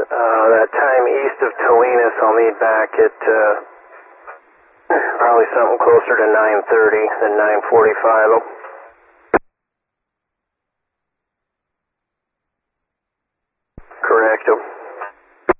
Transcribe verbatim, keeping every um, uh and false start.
Uh, that time east of Tolenis, I'll need back at uh, probably something closer to nine thirty than nine forty-five.